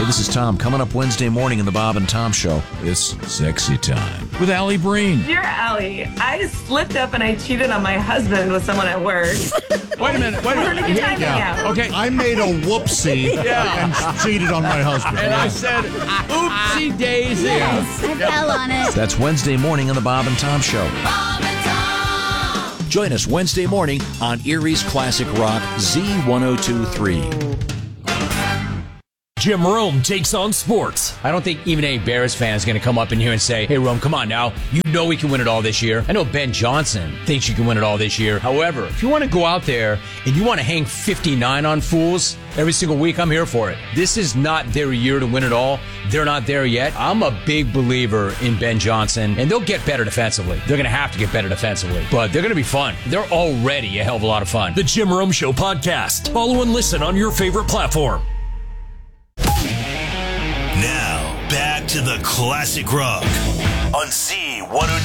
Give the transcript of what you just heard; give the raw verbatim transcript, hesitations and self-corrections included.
Hey, this is Tom. Coming up Wednesday morning in the Bob and Tom Show, it's Sexy Time with Allie Breen. Dear Allie, I slipped up and I cheated on my husband with someone at work. Wait a minute. Wait a We're minute. having a good time Yeah. now. Okay. I made a whoopsie Yeah. and cheated on my husband. And I said, oopsie daisy. Yes, I fell on it. That's Wednesday morning in the Bob and Tom Show. Bob and Tom. Join us Wednesday morning on Erie's Classic Rock Z ten twenty-three. Jim Rome takes on sports. I don't think even any Bears fan is going to come up in here and say, hey, Rome, come on now. You know we can win it all this year. I know Ben Johnson thinks you can win it all this year. However, if you want to go out there and you want to hang fifty-nine on fools every single week, I'm here for it. This is not their year to win it all. They're not there yet. I'm a big believer in Ben Johnson, and they'll get better defensively. They're going to have to get better defensively, but they're going to be fun. They're already a hell of a lot of fun. The Jim Rome Show podcast. Follow and listen on your favorite platform. Now, back to the Classic Rock on Z ten